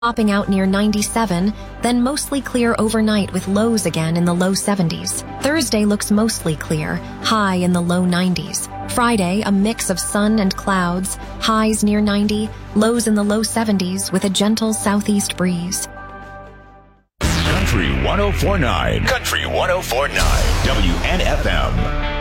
Topping out near 97, then mostly clear overnight with lows again in the low 70s. Thursday looks mostly clear, high in the low 90s. Friday, a mix of sun and clouds, highs near 90, lows in the low 70s with a gentle southeast breeze. Country 104.9. Country 104.9. WNFM.